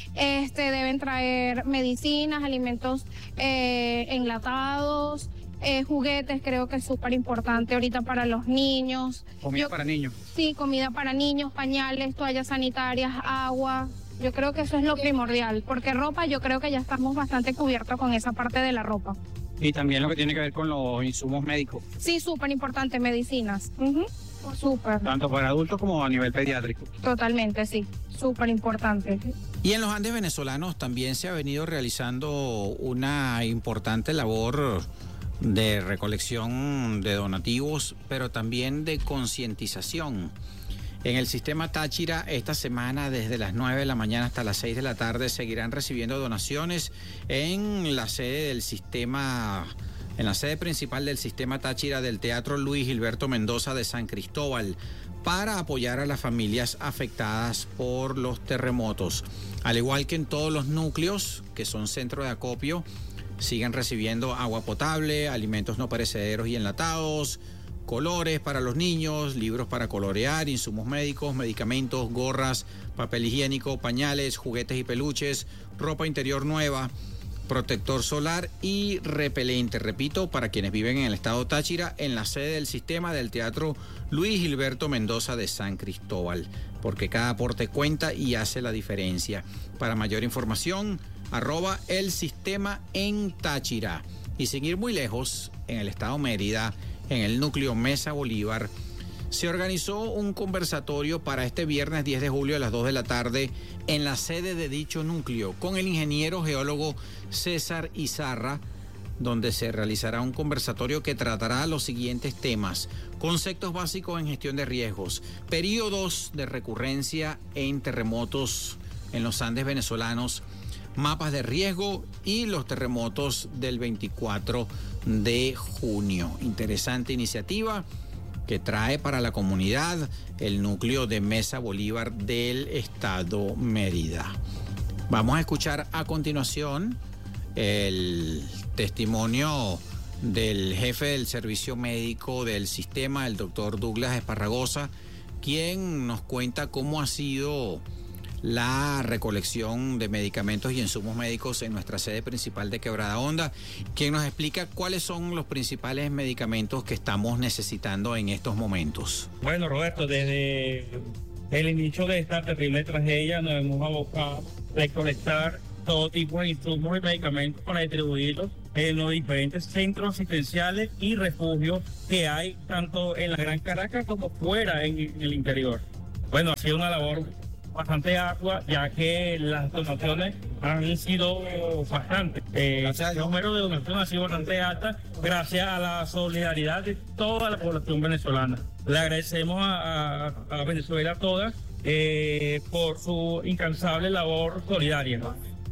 Este, deben traer medicinas, alimentos eh, enlatados, Eh, juguetes, creo que es súper importante ahorita para los niños. ¿Comida Yo, para niños? Sí, comida para niños, pañales, toallas sanitarias, agua. Yo creo que eso es lo primordial, porque ropa yo creo que ya estamos bastante cubiertos con esa parte de la ropa. Y también lo que tiene que ver con los insumos médicos. Sí, súper importante, medicinas. Uh-huh. Súper. Tanto para adultos como a nivel pediátrico. Totalmente, sí, súper importante. Y en los Andes venezolanos también se ha venido realizando una importante labor de recolección de donativos, pero también de concientización. En el sistema Táchira, esta semana desde las nueve de la mañana hasta las seis de la tarde seguirán recibiendo donaciones en la sede del sistema, en la sede principal del sistema Táchira del Teatro Luis Gilberto Mendoza de San Cristóbal, para apoyar a las familias afectadas por los terremotos. Al igual que en todos los núcleos que son centros de acopio, siguen recibiendo agua potable, alimentos no perecederos y enlatados, colores para los niños, libros para colorear, insumos médicos, medicamentos, gorras, papel higiénico, pañales, juguetes y peluches, ropa interior nueva, protector solar y repelente. Repito, para quienes viven en el estado Táchira, en la sede del sistema del Teatro Luis Gilberto Mendoza de San Cristóbal, porque cada aporte cuenta y hace la diferencia. Para mayor información, arroba el sistema en Táchira. Y sin ir muy lejos, en el estado Mérida, en el núcleo Mesa Bolívar, se organizó un conversatorio para este viernes diez de julio a las dos de la tarde en la sede de dicho núcleo con el ingeniero geólogo César Izarra, donde se realizará un conversatorio que tratará los siguientes temas: conceptos básicos en gestión de riesgos, periodos de recurrencia en terremotos en los Andes venezolanos, mapas de riesgo y los terremotos del veinticuatro de junio. Interesante iniciativa que trae para la comunidad el núcleo de Mesa Bolívar del estado Mérida. Vamos a escuchar a continuación el testimonio del jefe del servicio médico del sistema, el doctor Douglas Esparragosa, quien nos cuenta cómo ha sido la recolección de medicamentos y insumos médicos en nuestra sede principal de Quebrada Honda, quien nos explica cuáles son los principales medicamentos que estamos necesitando en estos momentos. Bueno, Roberto, desde el inicio de esta terrible tragedia nos hemos abocado a recolectar todo tipo de insumos y medicamentos para distribuirlos en los diferentes centros asistenciales y refugios que hay tanto en la Gran Caracas como fuera en, en el interior. Bueno, ha sido una labor bastante ardua, ya que las donaciones han sido bastantes. Eh, el número de donaciones ha sido bastante alta gracias a la solidaridad de toda la población venezolana. Le agradecemos a, a, a Venezuela toda eh, por su incansable labor solidaria.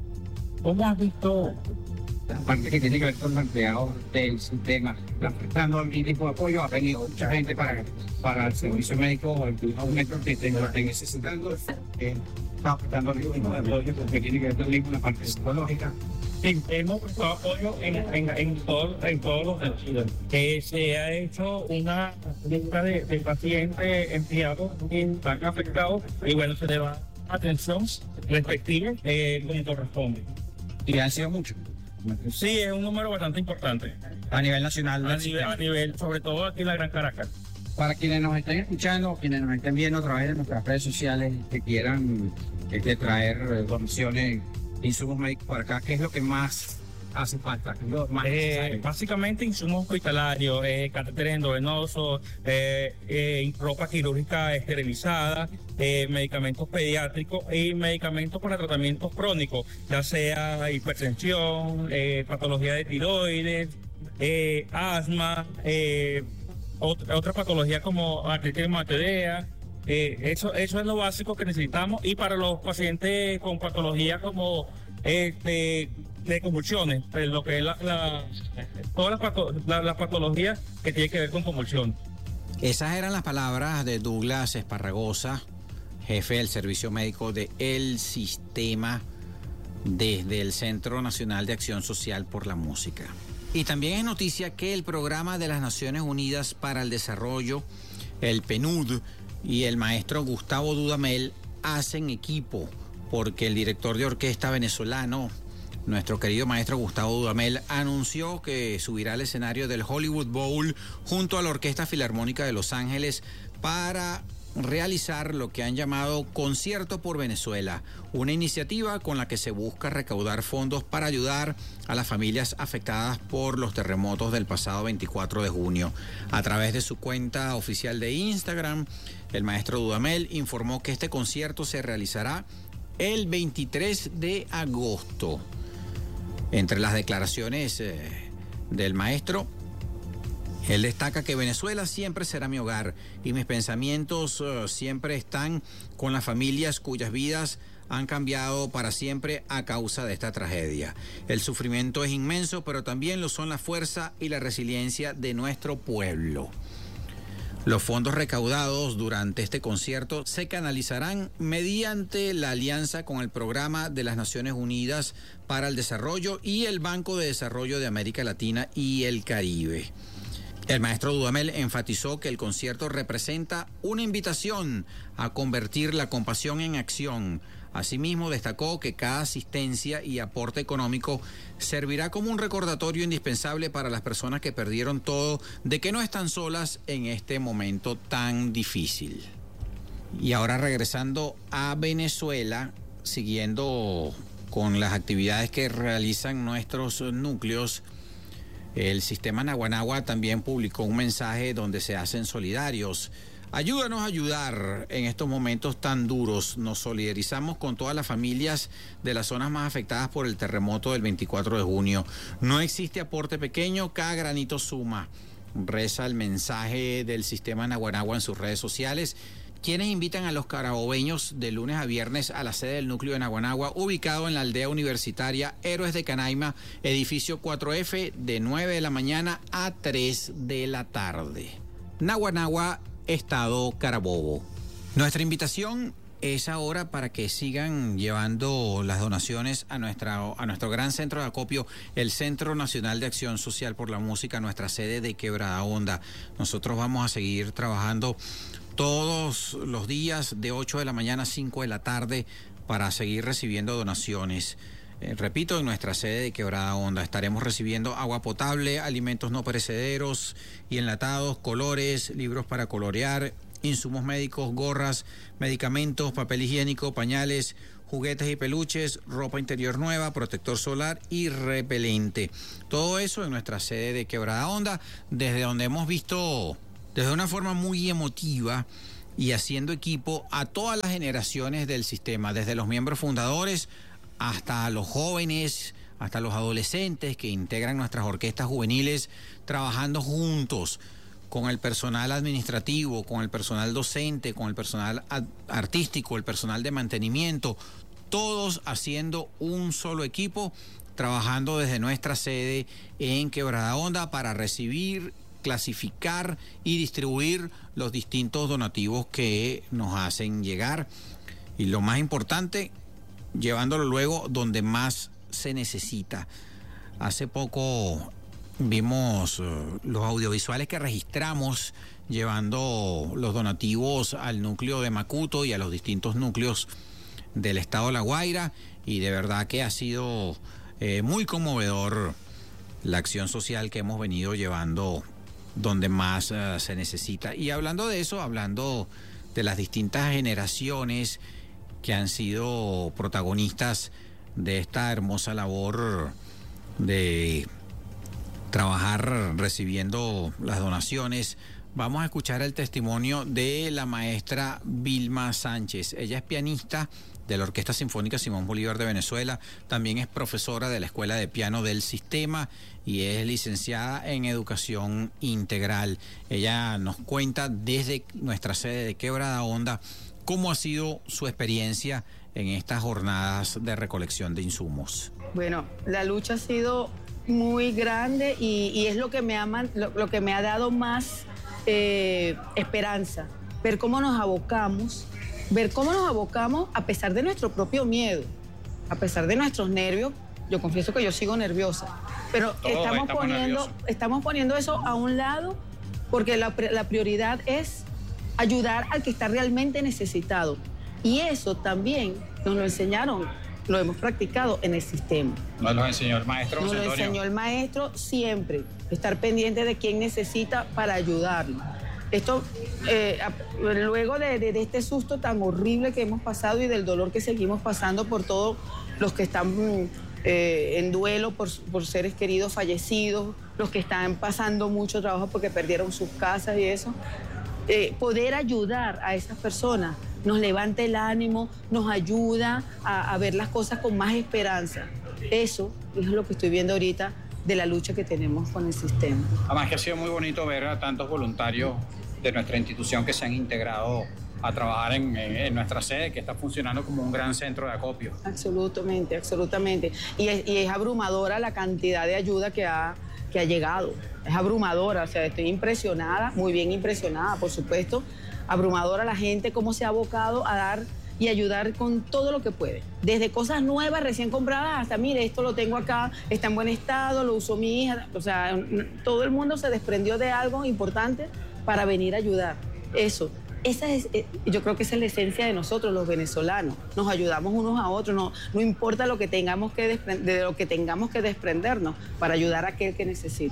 ¿Cómo has visto la parte que tiene que ver con el empleado del sistema? ¿Están prestando algún tipo de apoyo? ¿Ha venido mucha gente para, para el servicio médico? ¿Algún aumento que estén necesitando? Eh, ¿Está prestando algún tipo de apoyo porque tiene que ver también con la parte psicológica? Sí, hemos prestado apoyo en, en, en, todo, en todos los sentidos. Eh, se ha hecho una lista de, de pacientes empleados que están afectados y bueno, se le va atención respectiva eh, como corresponde. ¿Y han sido muchos? Sí, es un número bastante importante. A nivel nacional. A nivel, a nivel, sobre todo aquí en la Gran Caracas. Para quienes nos estén escuchando, quienes nos estén viendo a través de nuestras redes sociales, que quieran este, traer donaciones, insumos médicos para acá, ¿qué es lo que más hace falta? Más eh, básicamente insumos hospitalarios, eh, catéteres endovenosos, eh, eh, ropa quirúrgica esterilizada, eh, medicamentos pediátricos y medicamentos para tratamientos crónicos, ya sea hipertensión, eh, patología de tiroides, eh, asma, eh, otra, otra patología como artritis reumatoidea. Eh, eso, eso es lo básico que necesitamos, y para los pacientes con patologías como este de convulsiones, lo que es la, la, todas las pato, la, la patologías que tienen que ver con convulsiones. Esas eran las palabras de Douglas Esparragosa, jefe del servicio médico de El Sistema desde el Centro Nacional de Acción Social por la Música. Y también es noticia que el Programa de las Naciones Unidas para el Desarrollo, el P N U D, y el maestro Gustavo Dudamel hacen equipo, porque el director de orquesta venezolano, nuestro querido maestro Gustavo Dudamel, anunció que subirá al escenario del Hollywood Bowl junto a la Orquesta Filarmónica de Los Ángeles para realizar lo que han llamado Concierto por Venezuela, una iniciativa con la que se busca recaudar fondos para ayudar a las familias afectadas por los terremotos del pasado veinticuatro de junio. A través de su cuenta oficial de Instagram, el maestro Dudamel informó que este concierto se realizará el veintitrés de agosto. Entre las declaraciones eh, del maestro, él destaca que Venezuela siempre será mi hogar y mis pensamientos uh, siempre están con las familias cuyas vidas han cambiado para siempre a causa de esta tragedia. El sufrimiento es inmenso, pero también lo son la fuerza y la resiliencia de nuestro pueblo. Los fondos recaudados durante este concierto se canalizarán mediante la alianza con el Programa de las Naciones Unidas para el Desarrollo y el Banco de Desarrollo de América Latina y el Caribe. El maestro Dudamel enfatizó que el concierto representa una invitación a convertir la compasión en acción. Asimismo, destacó que cada asistencia y aporte económico servirá como un recordatorio indispensable para las personas que perdieron todo, de que no están solas en este momento tan difícil. Y ahora regresando a Venezuela, siguiendo con las actividades que realizan nuestros núcleos, el sistema Naguanagua también publicó un mensaje donde se hacen solidarios Ayúdanos a ayudar en estos momentos tan duros. Nos solidarizamos con todas las familias de las zonas más afectadas por el terremoto del veinticuatro de junio. No existe aporte pequeño, cada granito suma. Reza el mensaje del sistema Naguanagua en sus redes sociales, quienes invitan a los carabobeños de lunes a viernes a la sede del núcleo de Naguanagua, ubicado en la aldea universitaria Héroes de Canaima, edificio cuatro F, de nueve de la mañana a tres de la tarde. Naguanagua, Estado Carabobo. Nuestra invitación es ahora para que sigan llevando las donaciones a, nuestra, a nuestro gran centro de acopio, el Centro Nacional de Acción Social por la Música, nuestra sede de Quebrada Honda. Nosotros vamos a seguir trabajando todos los días de ocho de la mañana a cinco de la tarde para seguir recibiendo donaciones. Eh, repito, en nuestra sede de Quebrada Honda estaremos recibiendo agua potable, alimentos no perecederos y enlatados, colores, libros para colorear, insumos médicos, gorras, medicamentos, papel higiénico, pañales, juguetes y peluches, ropa interior nueva, protector solar y repelente. Todo eso en nuestra sede de Quebrada Honda, desde donde hemos visto desde una forma muy emotiva y haciendo equipo a todas las generaciones del sistema, desde los miembros fundadores hasta los jóvenes, hasta los adolescentes que integran nuestras orquestas juveniles, trabajando juntos con el personal administrativo, con el personal docente, con el personal artístico, el personal de mantenimiento, todos haciendo un solo equipo, trabajando desde nuestra sede en Quebrada Honda para recibir, clasificar y distribuir los distintos donativos que nos hacen llegar. Y lo más importante, llevándolo luego donde más se necesita. Hace poco vimos uh, los audiovisuales que registramos llevando los donativos al núcleo de Macuto y a los distintos núcleos del estado de La Guaira, y de verdad que ha sido eh, muy conmovedor la acción social que hemos venido llevando donde más uh, se necesita. Y hablando de eso, hablando de las distintas generaciones que han sido protagonistas de esta hermosa labor de trabajar recibiendo las donaciones, vamos a escuchar el testimonio de la maestra Vilma Sánchez. Ella es pianista de la Orquesta Sinfónica Simón Bolívar de Venezuela, también es profesora de la Escuela de Piano del Sistema y es licenciada en Educación Integral. Ella nos cuenta desde nuestra sede de Quebrada Honda cómo ha sido su experiencia en estas jornadas de recolección de insumos. Bueno, la lucha ha sido muy grande y, y es lo que me ha, lo, lo que me ha dado más eh, esperanza, ver cómo nos abocamos, ver cómo nos abocamos a pesar de nuestro propio miedo, a pesar de nuestros nervios. Yo confieso que yo sigo nerviosa, pero Todos estamos, estamos, poniendo, estamos poniendo eso a un lado porque la, la prioridad es ayudar al que está realmente necesitado. Y eso también nos lo enseñaron, lo hemos practicado en el sistema. Nos lo enseñó el maestro. Nos lo enseñó el maestro siempre, estar pendiente de quién necesita para ayudarlo. Esto, eh, luego de, de, de este susto tan horrible que hemos pasado y del dolor que seguimos pasando por todos los que están eh, en duelo por, por seres queridos fallecidos, los que están pasando mucho trabajo porque perdieron sus casas y eso, eh, poder ayudar a esas personas nos levanta el ánimo, nos ayuda a, a ver las cosas con más esperanza. Eso es lo que estoy viendo ahorita de la lucha que tenemos con el sistema. Además que ha sido muy bonito ver a tantos voluntarios de nuestra institución que se han integrado a trabajar en, en, en nuestra sede, que está funcionando como un gran centro de acopio. Absolutamente, absolutamente. Y es, y es abrumadora la cantidad de ayuda que ha, que ha llegado. Es abrumadora, o sea, estoy impresionada, muy bien impresionada, por supuesto. Abrumadora la gente, cómo se ha abocado a dar y ayudar con todo lo que puede. Desde cosas nuevas, recién compradas, hasta, mire, esto lo tengo acá, está en buen estado, lo usó mi hija. O sea, todo el mundo se desprendió de algo importante para venir a ayudar. Eso, esa es, yo creo que esa es la esencia de nosotros, los venezolanos. Nos ayudamos unos a otros, no, no importa lo que tengamos que desprender, de lo que tengamos que desprendernos para ayudar a aquel que necesita.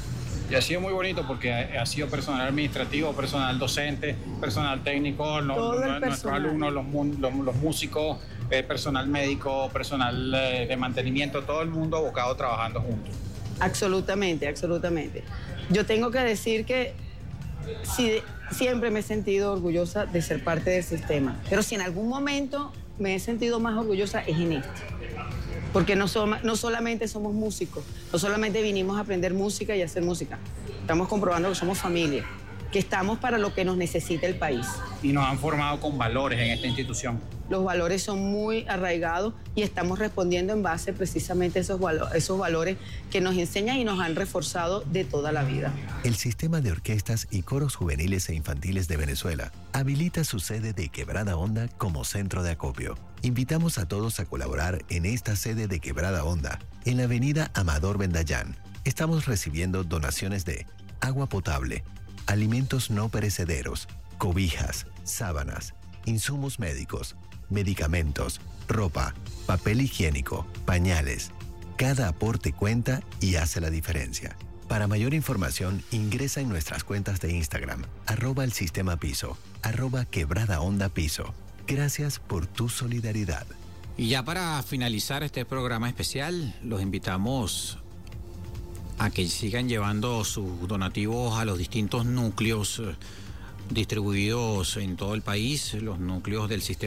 Y ha sido muy bonito porque ha, ha sido personal administrativo, personal docente, personal técnico, no, no, personal. Nuestros alumnos, los, los, los músicos, eh, personal médico, personal eh, de mantenimiento, todo el mundo abocado trabajando juntos. Absolutamente, absolutamente. Yo tengo que decir que si siempre me he sentido orgullosa de ser parte del sistema. Pero si en algún momento me he sentido más orgullosa es en este. Porque no, so, no solamente somos músicos, no solamente vinimos a aprender música y a hacer música. Estamos comprobando que somos familia, que estamos para lo que nos necesita el país. Y nos han formado con valores en esta institución. Los valores son muy arraigados y estamos respondiendo en base precisamente a esos, valo- esos valores que nos enseñan y nos han reforzado de toda la vida. El Sistema de Orquestas y Coros Juveniles e Infantiles de Venezuela habilita su sede de Quebrada Honda como centro de acopio. Invitamos a todos a colaborar en esta sede de Quebrada Honda, en la avenida Amador Bendayán. Estamos recibiendo donaciones de agua potable, alimentos no perecederos, cobijas, sábanas, insumos médicos, medicamentos, ropa, papel higiénico, pañales. Cada aporte cuenta y hace la diferencia. Para mayor información, ingresa en nuestras cuentas de Instagram, arroba el sistema piso, arroba quebrada onda piso. Gracias por tu solidaridad. Y ya para finalizar este programa especial, los invitamos a que sigan llevando sus donativos a los distintos núcleos distribuidos en todo el país, los núcleos del sistema